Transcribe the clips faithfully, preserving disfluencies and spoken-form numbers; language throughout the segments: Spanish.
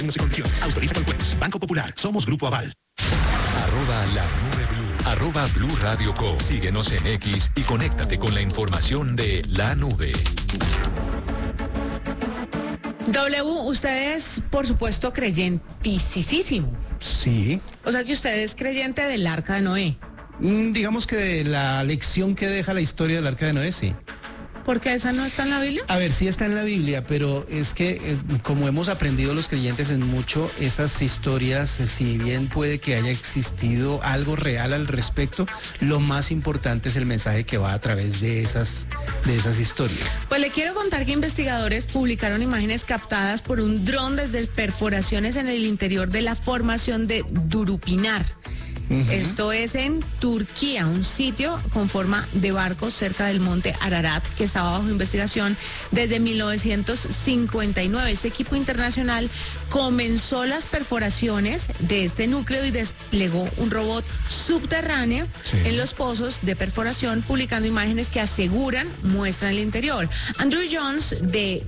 Términos y condiciones. Autoriza con juegos. Banco Popular. Somos Grupo Aval. Arroba la nube blue. Arroba Blue Radio Co. Síguenos en X y conéctate con la información de la nube. W, usted es, por supuesto, creyentísimo. Sí. O sea que usted es creyente del Arca de Noé. Mm, digamos que de la lección que deja la historia del Arca de Noé, sí. ¿Porque esa no está en la Biblia? A ver, sí está en la Biblia, pero es que eh, como hemos aprendido los creyentes en mucho, estas historias, eh, si bien puede que haya existido algo real al respecto, lo más importante es el mensaje que va a través de esas, de esas historias. Pues le quiero contar que investigadores publicaron imágenes captadas por un dron desde perforaciones en el interior de la formación de Durupinar. Uh-huh. Esto es en Turquía, un sitio con forma de barco cerca del monte Ararat que estaba bajo investigación desde mil novecientos cincuenta y nueve. Este equipo internacional comenzó las perforaciones de este núcleo y desplegó un robot subterráneo sí. en los pozos de perforación, publicando imágenes que aseguran muestran el interior. Andrew Jones de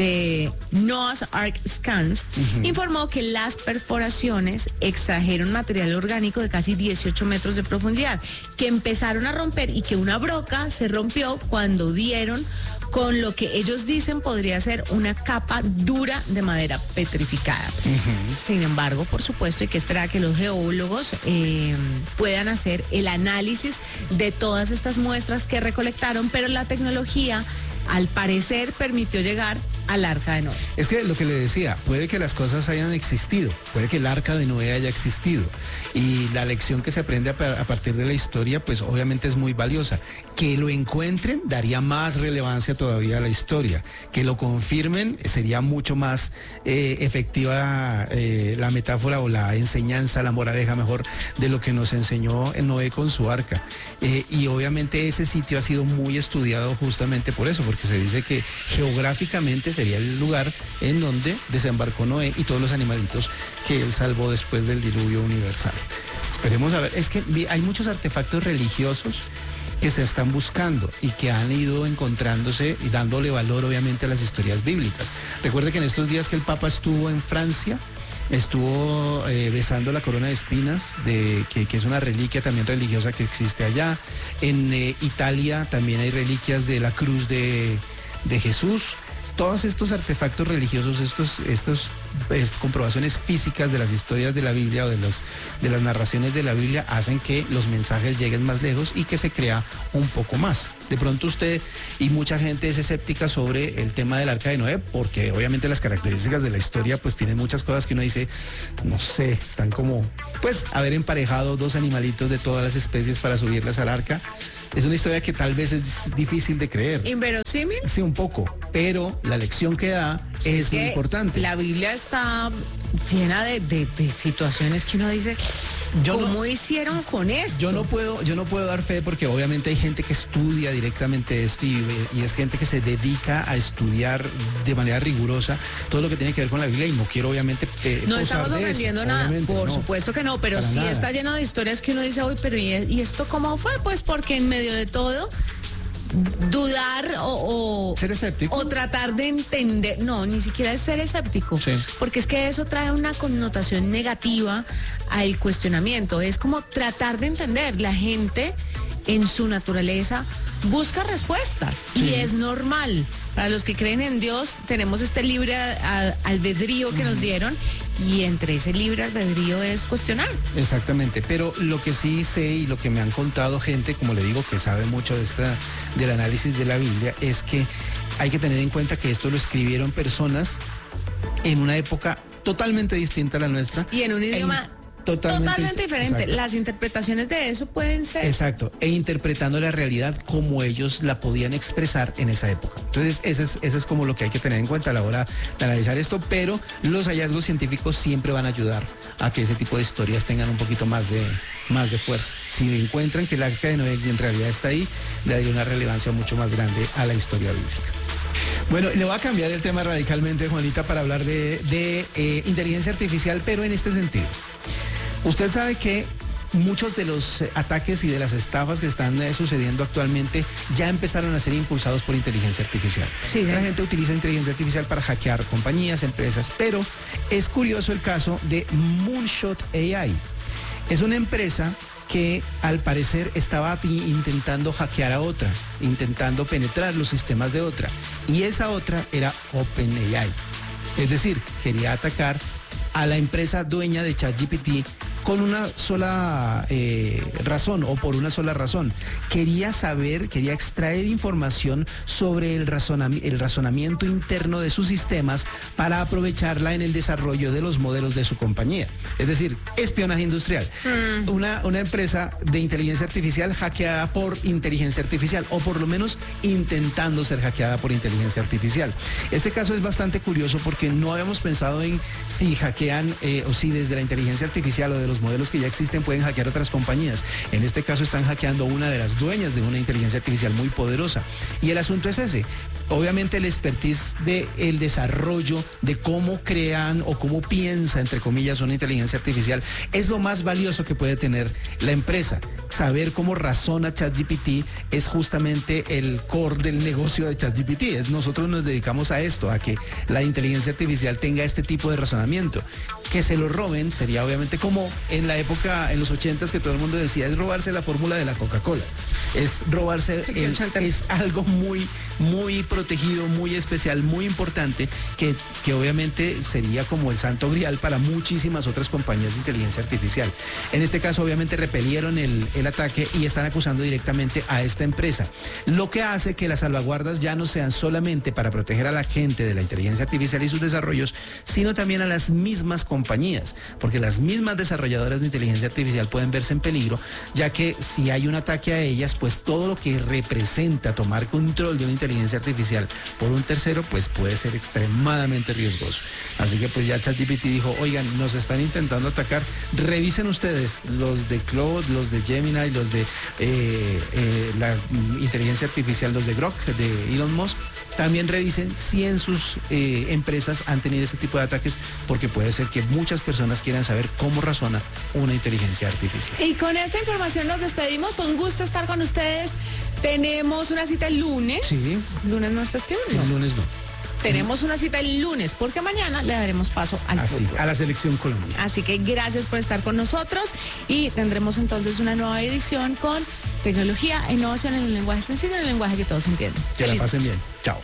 de Noah's Ark Scans uh-huh. informó que las perforaciones extrajeron material orgánico de casi dieciocho metros de profundidad, que empezaron a romper y que una broca se rompió cuando dieron con lo que ellos dicen podría ser una capa dura de madera petrificada. Uh-huh. Sin embargo, por supuesto, hay que esperar a que los geólogos eh, puedan hacer el análisis de todas estas muestras que recolectaron, pero la tecnología al parecer permitió llegar al Arca de Noé. Es que lo que le decía, puede que las cosas hayan existido, puede que el Arca de Noé haya existido y la lección que se aprende a, a partir de la historia pues obviamente es muy valiosa. Que lo encuentren daría más relevancia todavía a la historia, que lo confirmen sería mucho más eh, efectiva eh, la metáfora o la enseñanza, la moraleja mejor de lo que nos enseñó Noé con su arca. Eh, y obviamente ese sitio ha sido muy estudiado justamente por eso, porque se dice que geográficamente sería el lugar en donde desembarcó Noé y todos los animalitos que él salvó después del diluvio universal. Esperemos a ver, es que hay muchos artefactos religiosos que se están buscando y que han ido encontrándose y dándole valor obviamente a las historias bíblicas. Recuerde que en estos días que el Papa estuvo en Francia, estuvo eh, besando la corona de espinas, de, que, que es una reliquia también religiosa que existe allá. En eh, Italia también hay reliquias de la cruz de, de Jesús. Todos estos artefactos religiosos, estos, estos pues, comprobaciones físicas de las historias de la Biblia o de, los, de las narraciones de la Biblia hacen que los mensajes lleguen más lejos y que se crea un poco más. De pronto usted y mucha gente es escéptica sobre el tema del Arca de Noé, porque obviamente las características de la historia pues tienen muchas cosas que uno dice, no sé, están como, pues haber emparejado dos animalitos de todas las especies para subirlas al arca. Es una historia que tal vez es difícil de creer. ¿Inverosímil? Sí, un poco, pero la lección que da pues es, es muy importante. La Biblia está llena de, de, de situaciones que uno dice, yo ¿cómo no, hicieron con esto? Yo no puedo, yo no puedo dar fe porque obviamente hay gente que estudia directamente esto y, y es gente que se dedica a estudiar de manera rigurosa todo lo que tiene que ver con la Biblia y no quiero obviamente eh, no estamos ofendiendo nada, por no, supuesto que no, pero sí nada. Está lleno de historias que uno dice, uy, pero ¿y, ¿y esto cómo fue? Pues porque en medio de todo dudar o, o ser escéptico o tratar de entender, no, ni siquiera es ser escéptico, sí. Porque es que eso trae una connotación negativa al cuestionamiento, es como tratar de entender. La gente en su naturaleza busca respuestas sí. Y es normal. Para los que creen en Dios tenemos este libre albedrío que uh-huh. nos dieron y entre ese libre albedrío es cuestionar. Exactamente, pero lo que sí sé y lo que me han contado gente, como le digo, que sabe mucho de esta, del análisis de la Biblia, es que hay que tener en cuenta que esto lo escribieron personas en una época totalmente distinta a la nuestra. Y en un idioma... Totalmente, Totalmente diferente. Exacto. Las interpretaciones de eso pueden ser. Exacto. E interpretando la realidad como ellos la podían expresar en esa época. Entonces, ese es, ese es como lo que hay que tener en cuenta a la hora de analizar esto, pero los hallazgos científicos siempre van a ayudar a que ese tipo de historias tengan un poquito más de, más de fuerza. Si encuentran que el Arca de Noé en realidad está ahí, le daría una relevancia mucho más grande a la historia bíblica. Bueno, le voy a cambiar el tema radicalmente, Juanita, para hablar de, de eh, inteligencia artificial, pero en este sentido. Usted sabe que muchos de los ataques y de las estafas que están eh, sucediendo actualmente ya empezaron a ser impulsados por inteligencia artificial. Sí, sí. La gente utiliza inteligencia artificial para hackear compañías, empresas, pero es curioso el caso de Moonshot A I. Es una empresa que al parecer estaba ti- intentando hackear a otra, intentando penetrar los sistemas de otra. Y esa otra era OpenAI. Es decir, quería atacar a la empresa dueña de ChatGPT con una sola eh, razón o por una sola razón. Quería saber, quería extraer información sobre el, razonami- el razonamiento interno de sus sistemas para aprovecharla en el desarrollo de los modelos de su compañía. Es decir, espionaje industrial. Mm. Una, una empresa de inteligencia artificial hackeada por inteligencia artificial o por lo menos intentando ser hackeada por inteligencia artificial. Este caso es bastante curioso porque no habíamos pensado en si hackean eh, o si desde la inteligencia artificial o de los modelos que ya existen pueden hackear otras compañías. En este caso están hackeando una de las dueñas de una inteligencia artificial muy poderosa. Y el asunto es ese. Obviamente el expertise del desarrollo de cómo crean o cómo piensa, entre comillas, una inteligencia artificial es lo más valioso que puede tener la empresa. Saber cómo razona ChatGPT es justamente el core del negocio de ChatGPT. Es, nosotros nos dedicamos a esto, a que la inteligencia artificial tenga este tipo de razonamiento. Que se lo roben sería obviamente como en la época, en los ochentas, que todo el mundo decía, es robarse la fórmula de la Coca-Cola. Es robarse, el, es algo muy, muy protegido, muy especial, muy importante, que, que obviamente sería como el santo grial para muchísimas otras compañías de inteligencia artificial. En este caso, obviamente, repelieron el, el ataque y están acusando directamente a esta empresa. Lo que hace que las salvaguardas ya no sean solamente para proteger a la gente de la inteligencia artificial y sus desarrollos, sino también a las mismas compañías, porque las mismas desarrolladoras de inteligencia artificial pueden verse en peligro, ya que si hay un ataque a ellas, pues todo lo que representa tomar control de una inteligencia artificial por un tercero, pues puede ser extremadamente riesgoso. Así que pues ya ChatGPT dijo, oigan, nos están intentando atacar, revisen ustedes los de Claude, los de Gemini, los de eh, eh, la inteligencia artificial, los de Grok, de Elon Musk. También revisen si en sus eh, empresas han tenido este tipo de ataques, porque puede ser que muchas personas quieran saber cómo razona una inteligencia artificial. Y con esta información nos despedimos. Fue un gusto estar con ustedes. Tenemos una cita el lunes. Sí. ¿Lunes no es festivo? No. El lunes no. Tenemos una cita el lunes, porque mañana le daremos paso al Así, fútbol. a la selección Colombia. Así que gracias por estar con nosotros y tendremos entonces una nueva edición con tecnología e innovación en un lenguaje sencillo, en el lenguaje que todos entienden. Que Feliz la pasen noche. bien. Chao.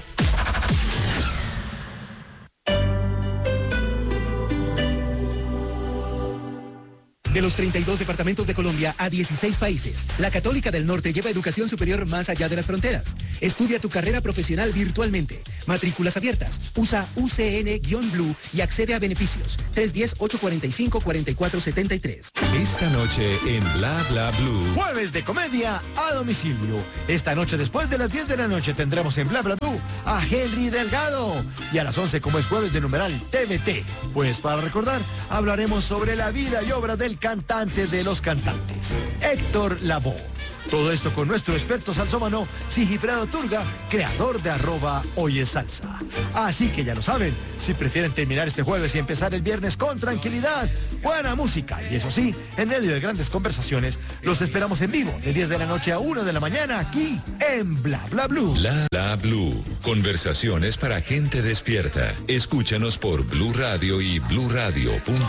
De los treinta y dos departamentos de Colombia a dieciséis países, la Católica del Norte lleva educación superior más allá de las fronteras. Estudia tu carrera profesional virtualmente. Matrículas abiertas. Usa U C N Blue y accede a beneficios. tres uno cero, ocho cuatro cinco, cuatro cuatro siete tres. Esta noche en Bla Bla Blue. Jueves de comedia a domicilio. Esta noche después de las diez de la noche tendremos en Bla Bla Blue a Henry Delgado. Y a las once, como es jueves de numeral T V T. Pues para recordar, hablaremos sobre la vida y obra del cantante de los cantantes, Héctor Lavoe. Todo esto con nuestro experto salsómano, Sigifredo Turga, creador de arroba Oye Salsa. Así que ya lo saben, si prefieren terminar este jueves y empezar el viernes con tranquilidad, buena música y eso sí, en medio de grandes conversaciones, los esperamos en vivo de diez de la noche a una de la mañana aquí en Bla Bla Blue. Bla Bla Blue. Conversaciones para gente despierta. Escúchanos por Blue Radio y blue radio punto com.